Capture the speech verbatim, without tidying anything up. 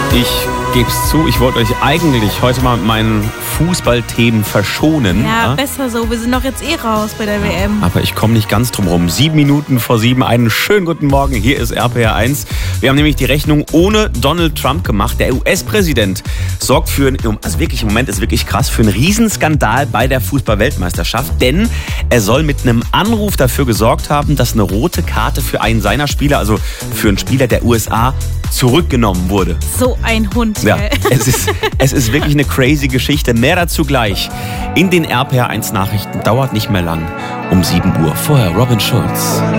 Ich gebe es zu, ich wollte euch eigentlich heute mal mit meinen Fußballthemen verschonen. Ja, ja, besser so. Wir sind doch jetzt eh raus bei der W M. aber ich komme nicht ganz drum rum. Sieben Minuten vor sieben, einen schönen guten Morgen. Hier ist R P R eins. Wir haben nämlich die Rechnung ohne Donald Trump gemacht. Der U S-Präsident sorgt für, also wirklich im Moment ist wirklich krass, für einen Riesenskandal bei der Fußball-Weltmeisterschaft. Denn er soll mit einem Anruf dafür gesorgt haben, dass eine rote Karte für einen seiner Spieler, also für einen Spieler der U S A, zurückgenommen wurde. So ein Hund. Ja, Gell? es ist, es ist wirklich eine crazy Geschichte. Mehr dazu gleich in den R P R eins Nachrichten. Dauert nicht mehr lang. Um sieben Uhr. Vorher Robin Schulz.